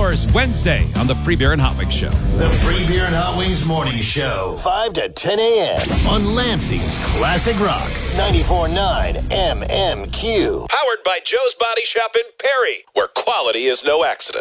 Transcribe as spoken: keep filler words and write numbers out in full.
hours, Wednesday, on the Free Beer and Hot Wings Show. The Free Beer and Hot Wings Morning Show. five to ten a.m. on Lansing's Classic Rock. ninety-four point nine M M Q. Powered by Joe's Body Shop in Perry, where quality is no accident.